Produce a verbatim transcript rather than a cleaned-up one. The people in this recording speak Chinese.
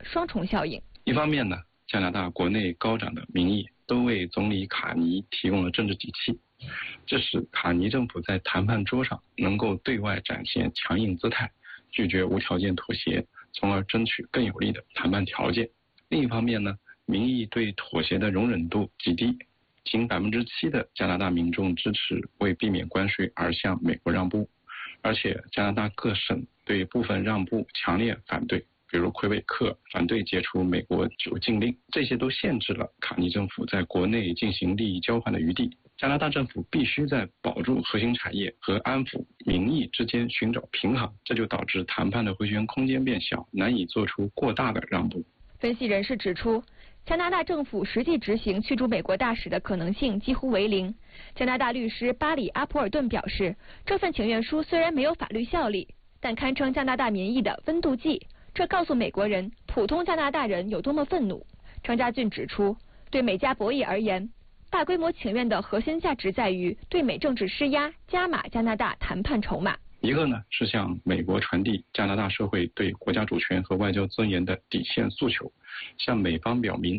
双重效应。 一方面呢，加拿大国内高涨的民意都为总理卡尼提供了政治底气，这使卡尼政府在谈判桌上能够对外展现强硬姿态，拒绝无条件妥协，从而争取更有利的谈判条件。另一方面呢，民意对妥协的容忍度极低，仅百分之七的加拿大民众支持为避免关税而向美国让步，而且加拿大各省对部分让步强烈反对，比如魁北克反对解除美国酒禁令，这些都限制了卡尼政府在国内进行利益交换的余地。加拿大政府必须在保住核心产业和安抚民意之间寻找平衡，这就导致谈判的回旋空间变小，难以做出过大的让步。 分析人士指出，加拿大政府实际执行驱逐美国大使的可能性几乎为零。加拿大律师巴里·阿普尔顿表示，这份请愿书虽然没有法律效力，但堪称加拿大民意的温度计，这告诉美国人普通加拿大人有多么愤怒。张家俊指出，对美加博弈而言，大规模请愿的核心价值在于对美政治施压，加码加拿大谈判筹码。 一个呢是向美国传递加拿大社会对国家主权和外交尊严的底线诉求，向美方表明